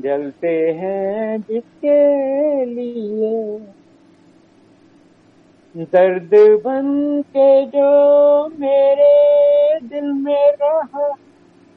जलते हैं जिसके लिए, दर्द बन के जो मेरे